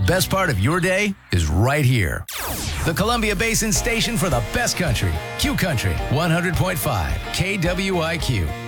best part of your day is right here. The Columbia Basin station for the best country. Q Country 100.5 KWIQ.